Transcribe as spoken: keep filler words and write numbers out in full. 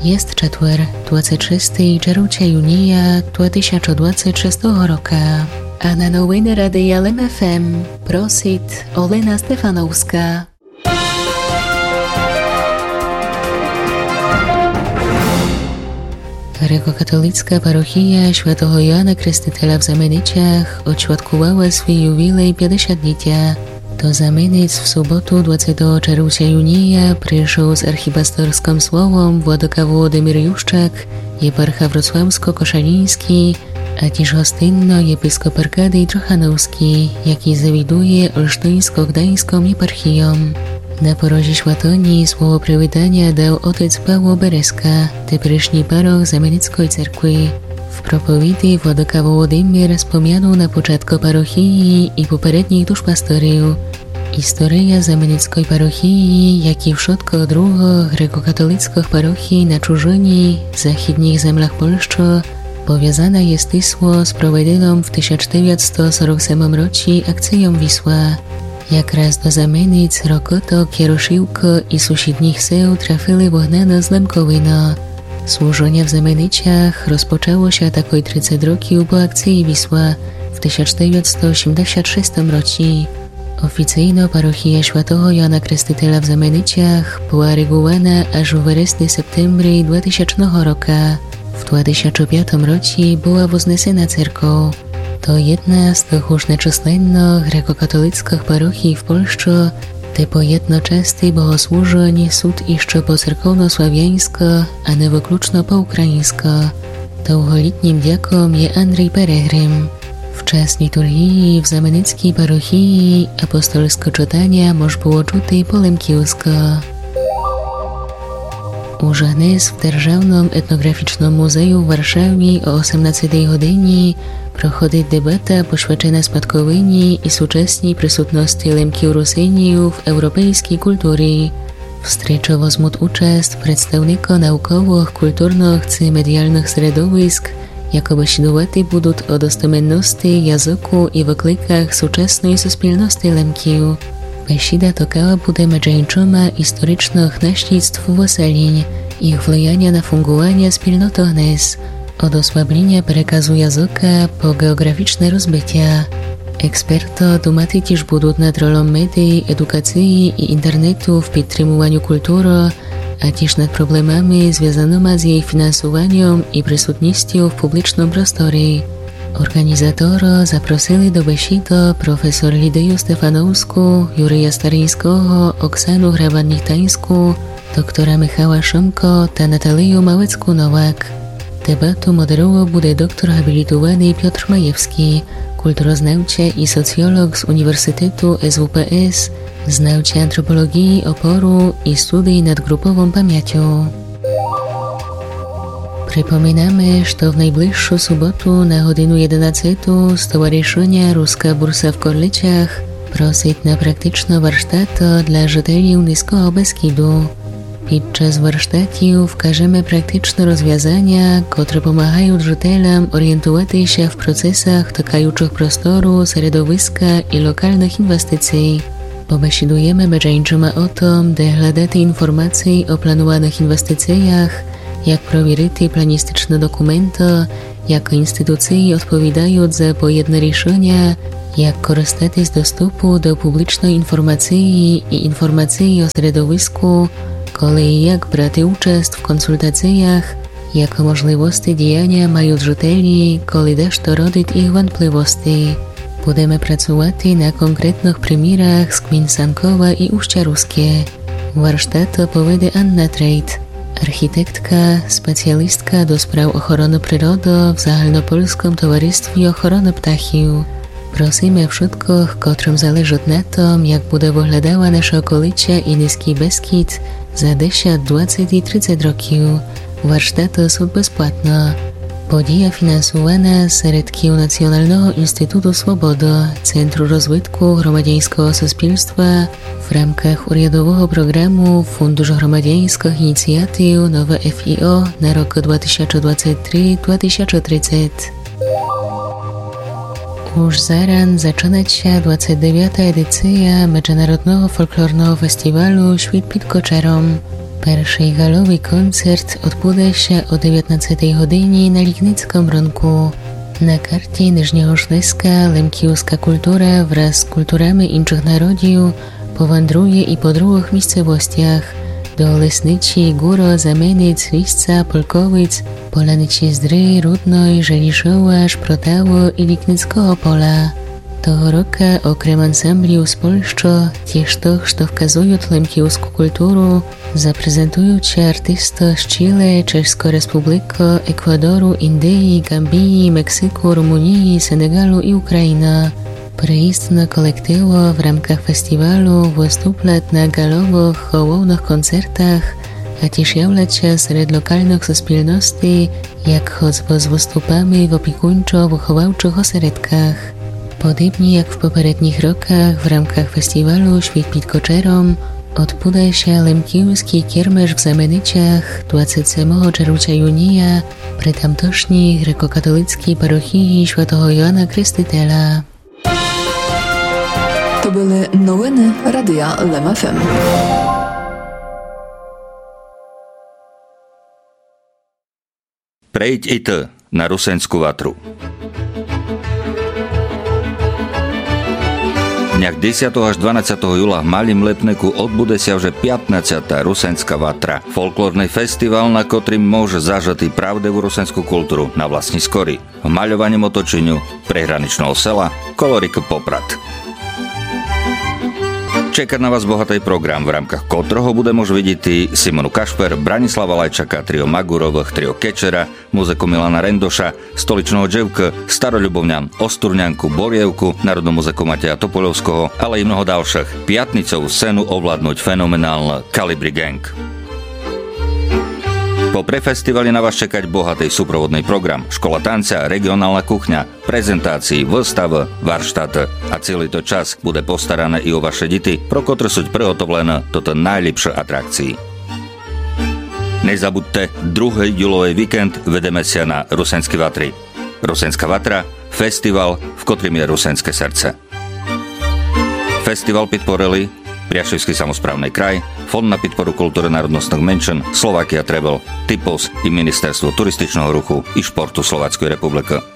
Jest четвер, двадцять шостого червня юнія дві тисячі двадцять шостого року. А на новини Радія Л М Ф М просить Олена Стефановська. Grekokatolicka parochia Świętego Jana Krstiteľa w Zamenicach odświadkowała swój jubilej pięćdziesięciolecia. Do Zamenic w sobotu dwudziestego czerwca junija przyszedł z archipastorskim słowem Władyka Włodymyr Juszczak, jeparcha wrocławsko-koszaliński, a też hostynno episkop Arkadij Trochanowski, jaki zawiduje olsztyńsko-gdańską eparchią. Na porozie Świętoni słowo przywitania dał otec Paweł Bereska, teперішній paroch Zamenickiej cerkwi. W propowiedzi Władyka Wołodymyr wspomniano na początku parochii i poprzednich duszpastorów. Historia Zamenickiej parochii, jak i wszystko drugo grekokatolickich parochii na czużyni, zachідnych zemlach Polski, powiązana jest tisło z prowadzoną w tysiąc dziewięćset czterdziestym siódmym roku akcją Wisła. Jak raz do Zamenic, Rokoto, Kieroszywko i sąsiednich seł trafili wognane zlemkowino. Służenie w Zamenicach rozpoczęło się takoj trzydzieści roków po akcji Wisła w tysiąc dziewięćset osiemdziesiątym szóstym roku. Oficjalno parochia Świętego Jana Krstiteľa w Zamenicach była regułowana aż w wrześniu septembry dwutysięcznego roku. W dwa tysiące piątym roku była wznesena cerkow. To jedna z tych już nieczyslennych grekokatolickich parochii w Polsce, typo jednoczesny bogosłużeń sud jeszcze po cerkowno-sławiańsko, a nie wykluczno po ukraińsko. Długoletnim diakom je Andrzej Peregrym. W czas liturgii w Zamenickiej parochii apostolskie czytania moż było czuty po lemkiusko. Už dnes w Державnym Etnograficznym Muzeum w Warszawie o osiemnastej godzinie prochodzi debata poświęcona spadkowini i współczesnej przysutności lemkiu Ruseniów w europejskiej kulturze. W stryczo wezmą uczest przedstawnicy naukowych, kulturnych czy medialnych środowisk, jakoby śludowaty będą o dostomenności języku i wyklikach współczesnej suspilności lemkiu. Besieda tokała bude medżeńczoma historycznych naślictw wyseleń, ich wpływania na fungowanie wspólnoty dnes, od osłabienia przekazu języka po geograficzne rozbycia. Eksperto dumaty też będą nad rolą mediów, edukacji i internetu w podtrzymywaniu kultury, a też nad problemami związanymi z jej finansowaniem i przysutnością w publicznym prostorze. Organizatora zaprosili do besiedy profesor Lidię Stefanowską, Jurija Staryńskiego, Oksanu Hraban-Nichtańską, doktora Michała Szymko ta Natalię Małecką-Nowak. Debatu moderował bude doktor habilitowany Piotr Majewski, kulturoznawca i socjolog z Uniwersytetu S W P S, znawca antropologii oporu i studii nad grupową pamięcią. Przypominamy, że w najbliższą sobotę na godzinę jedenastą Stowarzyszenia Ruska Bursa w Korlicach prosić na praktyczne warsztaty dla żyteli Niskiego Beskidu. Podczas warsztatów wkażemy praktyczne rozwiązania, które pomagają żytelom orientować się w procesach tykających prostoru, środowiska i lokalnych inwestycji. Pobesiedujemy medżeńczyma o tym, by hledać informacje o planowanych inwestycjach, jak prowierity planistyczne dokumenty, jak instytucje odpowiadają za pojedne решения, jak korzystać z dostępu do publicznej informacji i informacji o środowisku, kolei jak brać udział w konsultacjach, jakie możliwości działania mają żyteli, koli też to rodzić ich wątpliwości. Będziemy pracować na konkretnych przykładach z gmin Sankowa i Uścia Ruskie. Warsztat opowiada Anna Trejt, architektka, specjalistka do spraw ochrony przyrody w Zahalnopolskim Towarzystwie Ochrony Ptachiów. Prosimy wszystkich, którym zależy na tym, jak będzie wyglądała nasza okolica i Niski Beskid za dziesięć, dwadzieścia i trzydzieści roków. Warsztaty są bezpłatne. Podija finansowana z środków Nacjonalnego Instytutu Swobody, Centrum Rozwitku Gromadieńskiego Suspilstwa w ramach uriadowego programu Fundusz Gromadieńskich Inicjatyw Nowe F I O na rok dwa tysiące dwudziesty trzeci do dwa tysiące trzydziestego. Już zaraz zaczyna się dwudziesta dziewiąta edycja Międzynarodowego Folklornego Festiwalu Świt pod Koczarom. Перший галовий концерт відбудеться о дев'ятнадцятій годині на Лікницькому ронку. На карті Нижнього Шлеска лемківська культура wraz з культурами інших народів powędruje i po drugich miejscowościach do Lesnyci, Góro, Zamenic, Lisca, Polkowic, Polanyci Zdry, Rudnoj, Żeliszowa, Szprotało i Liknickiego Pola. Того року, окрім ансамблів з Польщі, тіж тих, що вказують лемківську культуру, запрезентуючи артисти з Чилі, Чеської Республіки, Еквадору, Індії, Гамбії, Мексику, Румунії, Сенегалу і України. Приїздна колектива в рамках фестивалю виступлять на галових головних концертах, а тіж являться серед локальних суспільностей, як хоч з виступами в опікунчо-виховавчих осередках. Podobnie jak w poprzednich rokach w ramach festiwalu Świt pod Koczerą odbywa się Lemkівський kiermesz w Zamenicach dwudziestego czerwca przy tamtejszej grekokatolickiej parochii Świętego Jana Chrzciciela. To były nowiny Radia Lem F M. Prejď i ty na Rusenskú vatru. Dňach desiateho až dvanásťeho júla v Malým Lepneku odbude sa už pätnásťata Rusenská vatra. Folklórny festival, na ktorým môže zažať pravdivú rusenskú kultúru na vlastní skory. V maľovaním otočeniu prehraničného sela Kolorik Poprad. Čeká na vás bohatý program, v rámkach ktorého bude môž vidieť Simonu Kašper, Branislava Lajčaka, trio Magurových, trio Kečera, muziku Milana Rendoša, stoličného Dževka, Staroľubovňan, Osturňanku, Borievku, národnú muziku Mateja Topoľovského, ale i mnoho ďalších. Piatnicovú scénu ovládnuť fenomenálne Kalibri Gang. Po prefestivali na vás čekať bohatý súprovodný program, škola tanca, regionálna kuchňa, prezentácií, výstav, varštáty a celý to čas bude postarané i o vaše deti, pro ktoré sú prihotovlené toto najlepšie atrakcií. Nezabudte, druhý júlový víkend vedeme sa na Rusenské vatry. Rusenská vatra, festival, v ktorým je rusenské srdce. Festival podporili Priaševský samosprávny kraj, Fond na podporu kultúry národnostných menšín, Slovakia Travel, Typos i Ministerstvo turističného ruchu i športu Slovenskej republiky.